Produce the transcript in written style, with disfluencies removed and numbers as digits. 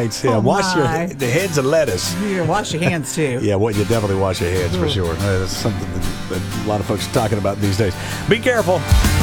right. Yeah, wash the heads of lettuce. You wash your hands too. Yeah, well, you definitely wash your hands for sure. That's something that a lot of folks are talking about these days. Be careful.